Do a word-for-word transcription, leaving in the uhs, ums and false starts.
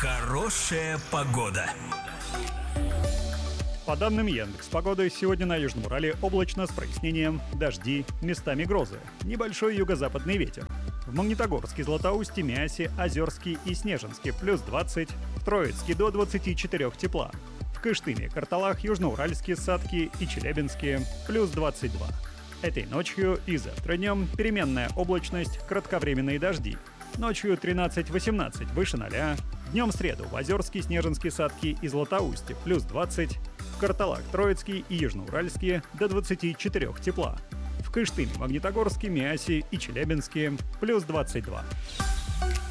Хорошая погода. По данным Яндекс.Погоды, сегодня на Южном Урале облачно с прояснением, дожди, местами грозы, небольшой юго-западный ветер. В Магнитогорске, Златоусте, Миасе, Озерске и Снежинске плюс двадцать, в Троицке до двадцати четырёх тепла. В Кыштыме, Карталах, Южноуральске, Сатке и Челябинске плюс двадцать два. Этой ночью и завтра днем переменная облачность, кратковременные дожди. Ночью тринадцать-восемнадцать выше ноля. Днем в среду в Озерске, Снежинске, Сатке и Златоусте плюс двадцать. В Карталах, Троицке и Южноуральске до двадцати четырёх тепла. В Кыштыме, Магнитогорске, Миасе и Челябинске плюс двадцать два.